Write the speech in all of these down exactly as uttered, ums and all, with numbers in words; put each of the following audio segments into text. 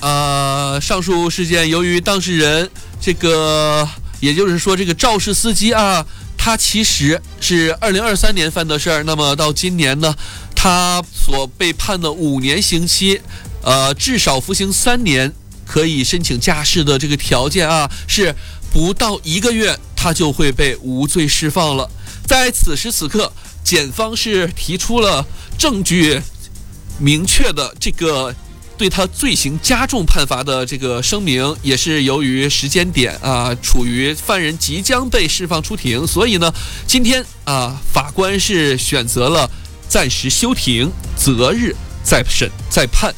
呃，上述事件由于当事人这个，也就是说这个肇事司机啊，他其实是二零二三年犯的事儿，那么到今年呢，他所被判的五年刑期，呃，至少服刑三年，可以申请假释的这个条件啊，是不到一个月他就会被无罪释放了。在此时此刻，检方是提出了证据明确的这个对他罪行加重判罚的这个声明，也是由于时间点啊处于犯人即将被释放出庭，所以呢，今天啊法官是选择了暂时休庭，择日再审再判。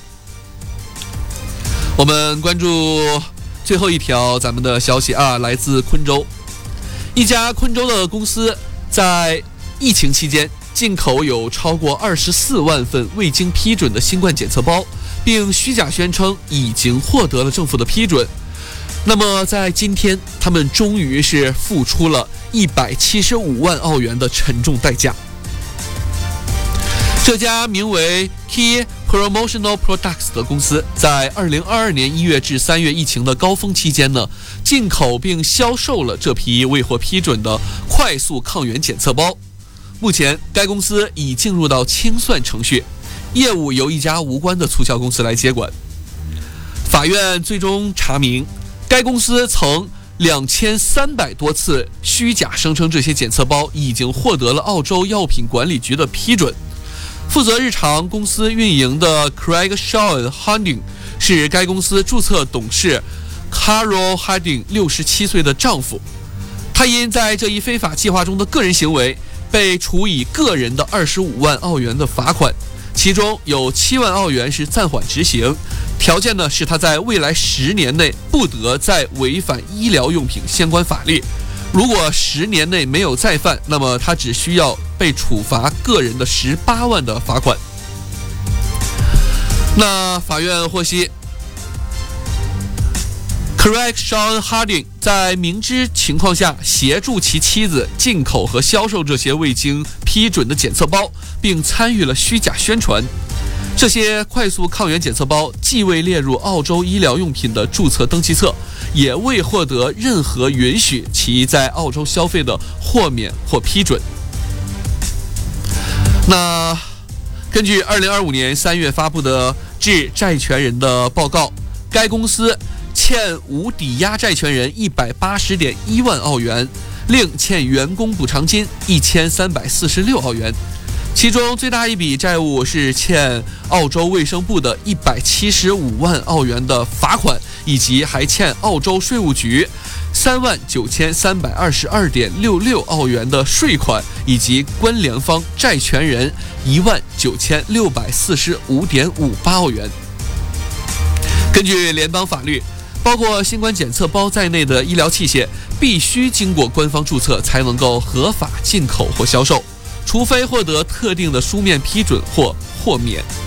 我们关注最后一条咱们的消息啊，来自昆州，一家昆州的公司在疫情期间进口有超过二十四万份未经批准的新冠检测包，并虚假宣称已经获得了政府的批准。那么在今天，他们终于是付出了一百七十五万澳元的沉重代价。这家名为 Key Promotional Products 的公司在二零二二年一月至三月疫情的高峰期间呢，进口并销售了这批未获批准的快速抗原检测包。目前该公司已进入到清算程序，业务由一家无关的促销公司来接管。法院最终查明，该公司曾两千三百多次虚假声称这些检测包已经获得了澳洲药品管理局的批准。负责日常公司运营的 Craig Shaw Harding 是该公司注册董事 Carol Harding 六十七岁的丈夫，他因在这一非法计划中的个人行为被处以个人的二十五万澳元的罚款，其中有七万澳元是暂缓执行，条件呢是他在未来十年内不得再违反医疗用品相关法律。如果十年内没有再犯，那么他只需要被处罚个人的十八万的罚款。那法院获悉 Craig Sean Harding 在明知情况下协助其妻子进口和销售这些未经批准的检测包，并参与了虚假宣传。这些快速抗原检测包既未列入澳洲医疗用品的注册登记册，也未获得任何允许其在澳洲消费的豁免或批准。那根据二零二五年三月发布的致债权人的报告，该公司欠无抵押债权人一百八十点一万澳元，另欠员工补偿金一千三百四十六澳元。其中最大一笔债务是欠澳洲卫生部的一百七十五万澳元的罚款，以及还欠澳洲税务局三万九千三百二十二点六六澳元的税款，以及关联方债权人一万九千六百四十五点五八澳元。根据联邦法律，包括新冠检测包在内的医疗器械必须经过官方注册才能够合法进口或销售，除非获得特定的书面批准或豁免。